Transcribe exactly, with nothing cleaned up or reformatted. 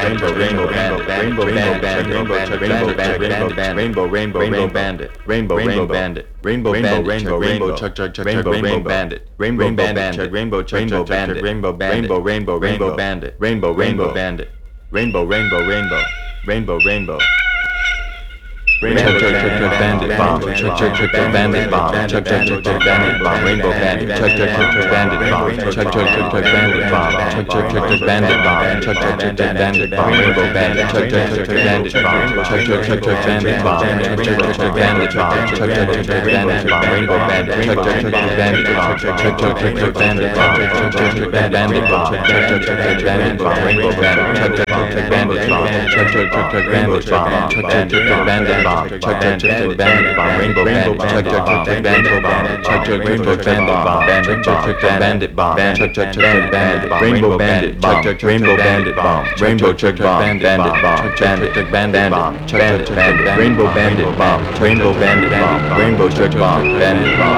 rainbow, rainbow, bandit, rainbow, bandit, rainbow, bandit, rainbow, rainbow, rainbow, bandit, rainbow, rainbow, bandit, rainbow, bandit, rainbow, rainbow, chuck, chuck, chuck, rainbow, rainbow, bandit, rainbow, bandit, rainbow, rainbow, bandit, rainbow, rainbow, rainbow, rainbow, bandit, rainbow, rainbow, bandit, rainbow, rainbow, rainbow, rainbow, rainbow. Rainbow, chuck, chuck, chuck, bandit bomb, chuck, chuck, chuck, chuck, bandit bomb, chuck, chuck, chuck, chuck, bandit bomb, rainbow bandit, chuck, chuck, chuck, chuck, bandit bomb, chuck, chuck, chuck, chuck, bandit bomb, chuck, chuck, chuck, chuck, bandit bomb, chuck, chuck, chuck, chuck, bandit bomb, rainbow bandit, chuck, chuck, chuck, chuck, bandit bomb, chuck, chuck, chuck, chuck, bandit bomb, chuck, chuck, chuck, chuck, bandit bomb, chuck, chuck, chuck, chuck, bandit bomb, rainbow bandit, chuck, chuck, chuck, chuck, bandit bomb, chuck, chuck, chuck, chuck, chuck, bandit bomb, chuck, chuck, chuck, bandit bomb, chuck, chuck, chuck, chuck, bandit bomb, rainbow bandit, chuck, chuck, chuck, chuck, bandit bomb, chuck, chuck, chuck, chuck, bandit bomb, chuck, chuck, chuck, chuck, bandit bomb, chuck, chuck, chuck, chuck, bandit bomb, rainbow bandit, chuck, chuck, chuck, chuck, bandit bomb, chuck, chuck, rainbow bandit bomb, bandit, chuck, chuck, chuck, bandit bomb, chuck, chuck, chuck, bandit bomb, rainbow bandit, chuck, chuck, rainbow bandit bomb, rainbow chuck bomb, bandit bomb, bandit, chuck, bandit bomb, chuck, chuck, bandit, rainbow bandit bomb, rainbow bandit bomb, rainbow chuck bomb, bandit bomb.